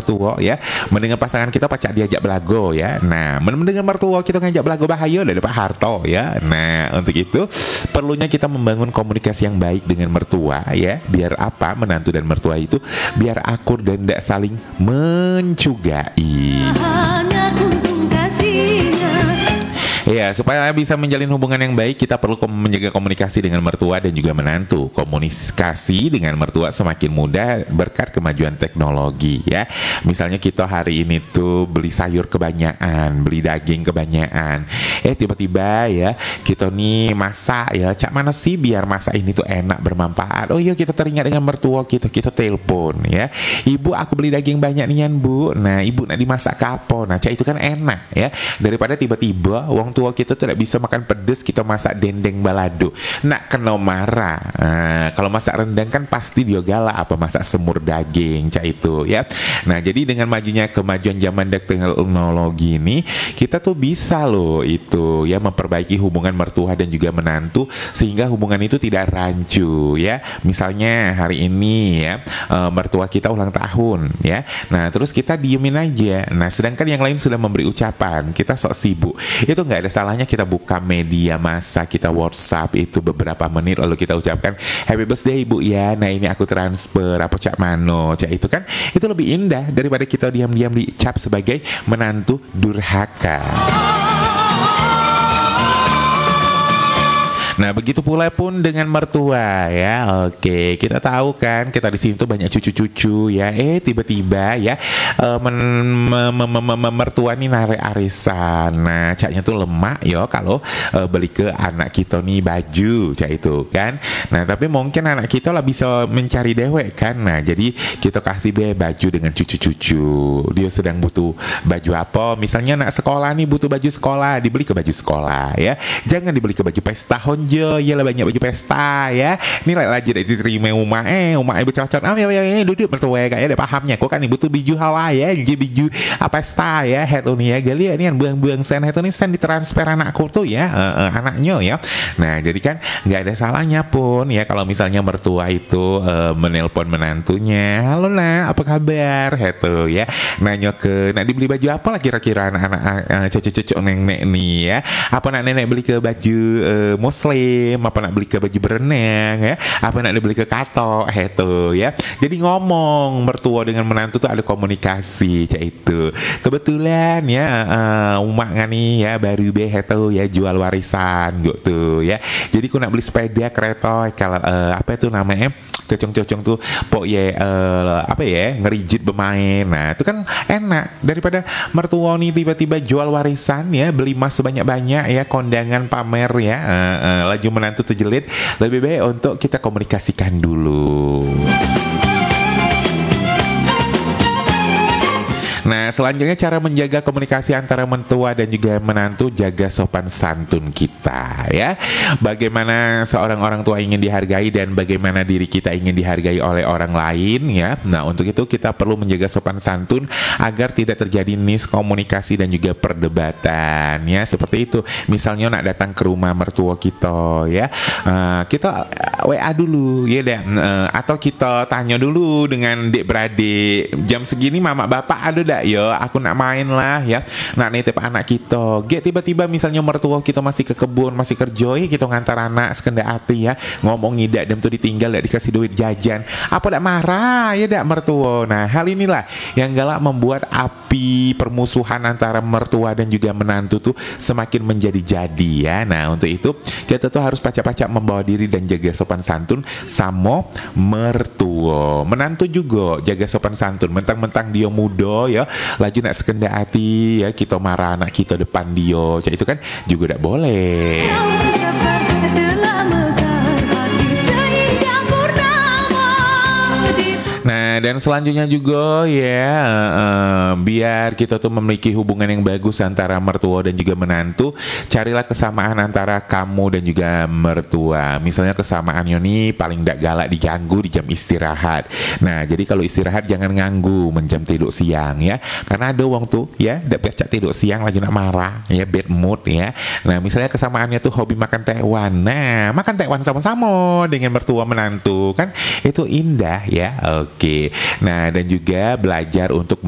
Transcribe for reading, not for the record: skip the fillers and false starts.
mertua ya, mendengar pasangan kita pacak diajak belago ya. Nah, mendengar mertua kita ngajak belago bahaya dari Pak Harto ya. Nah, untuk itu perlunya kita membangun komunikasi yang baik dengan mertua ya, biar apa, menantu dan mertua itu biar akur dan tidak saling mencugai. Ya, supaya bisa menjalin hubungan yang baik, kita perlu menjaga komunikasi dengan mertua dan juga menantu. Komunikasi dengan mertua semakin mudah berkat kemajuan teknologi ya. Misalnya kita hari ini tuh beli sayur kebanyakan, beli daging kebanyakan. Tiba-tiba ya, kita nih masak ya, cak mana sih biar masak ini tuh enak, bermanfaat. Oh iya, kita teringat dengan mertua kita telepon ya. Ibu, aku beli daging banyak nian, Bu. Nah, ibu nak dimasak ke apa? Nah, cak itu kan enak ya. Daripada tiba-tiba wong tua kita tidak bisa makan pedes, kita masak dendeng balado, nak kena marah. Kalau masak rendang kan pasti dia galak, apa masak semur daging cak itu ya. Nah, jadi dengan majunya kemajuan zaman teknologi ini, kita tuh bisa loh itu ya memperbaiki hubungan mertua dan juga menantu sehingga hubungan itu tidak rancu ya. Misalnya hari ini ya, mertua kita ulang tahun ya. Nah, terus kita diemin aja. Nah, sedangkan yang lain sudah memberi ucapan, kita sok sibuk. Itu nggak ada salahnya kita buka media massa, kita WhatsApp itu beberapa menit lalu kita ucapkan happy birthday Ibu ya. Nah, ini aku transfer apa cak mano cak itu kan, itu lebih indah daripada kita diam-diam dicap sebagai menantu durhaka. Nah, begitu pula pun dengan mertua ya. Oke, kita tahu kan kita di sini tuh banyak cucu-cucu ya. Tiba-tiba ya mertua nih narik arisan. Nah, caknya tuh lemak ya kalau beli ke anak kita nih baju cak itu kan. Nah, tapi mungkin anak kita lah bisa mencari dewek kan. Nah, jadi kita kasih be baju dengan cucu-cucu. Dia sedang butuh baju apa? Misalnya anak sekolah nih butuh baju sekolah, dibeli ke baju sekolah ya. Jangan dibeli ke baju pesta ya lah, banyak baju pesta ya. Ini lagi dari diterima rumah ibu cocok. Ya duduk mertua kayak ada pahamnya. Kok kan ibu tuh biju hawa ya, biju apa pesta ya. Hetu nih ya, gali ini kan buang sen hetu nih sen ditransfer anakku tuh ya, anaknya ya. Nah, jadi kan nggak ada salahnya pun ya kalau misalnya mertua itu menelpon menantunya, halo nak, apa kabar hetu ya. Nanya ke nak dibeli baju apa lah kira-kira anak-anak cocok nenek nih ya. Apa nak nenek beli ke baju muslim, apa nak beli ke baju berenang ya, apa nak beli ke katok itu ya. Jadi ngomong mertua dengan menantu tuh ada komunikasi cak itu. Kebetulan ya umak ngani ya baru be itu ya jual warisan gitu ya. Jadi aku nak beli sepeda kereta kalau apa itu namanya cocong-cocong tuh pok ya apa ya ngerijit bermain. Nah, itu kan enak daripada mertua nih tiba-tiba jual warisan ya, beli emas sebanyak-banyak ya, kondangan pamer ya, laju menantu terjelit. Lebih baik untuk kita komunikasikan dulu. Nah, selanjutnya cara menjaga komunikasi antara mentua dan juga menantu, jaga sopan santun kita ya. Bagaimana seorang orang tua ingin dihargai dan bagaimana diri kita ingin dihargai oleh orang lain ya. Nah, untuk itu kita perlu menjaga sopan santun agar tidak terjadi miskomunikasi dan juga perdebatan ya. Seperti itu. Misalnya nak datang ke rumah mertua kita ya. Kita WA dulu ya deh. Atau kita tanya dulu dengan dek beradik, jam segini mama bapak ada dak ya, aku nak main lah ya, nak nitip anak kita. Tiba-tiba misalnya mertua kita masih ke kebun, masih kerja ya, kita ngantar anak sekendak hati ya, ngomong ngidak dem tuh ditinggal dak dikasih duit jajan, apa dak marah ya dak mertua. Nah, hal inilah yang galak membuat api permusuhan antara mertua dan juga menantu tuh semakin menjadi-jadi ya. Nah, untuk itu kita tuh harus pacak-pacak membawa diri dan jaga sopan santun sama mertua. Menantu juga jaga sopan santun, mentang-mentang dia muda ya, laju nak sekendak hati ya, kita marah anak kita depan dia, cak itu kan juga tidak boleh. Nah, dan selanjutnya juga ya, biar kita tuh memiliki hubungan yang bagus antara mertua dan juga menantu, carilah kesamaan antara kamu dan juga mertua. Misalnya kesamaannya nih paling gak galak diganggu di jam istirahat. Nah, jadi kalau istirahat jangan nganggu menjam tidur siang ya, karena ada wong tuh ya dak baca tidur siang lagi nak marah ya, bad mood ya. Nah, misalnya kesamaannya tuh hobi makan tekwan. Nah, makan tekwan sama-sama dengan mertua menantu kan itu indah ya. Oke. Nah, dan juga belajar untuk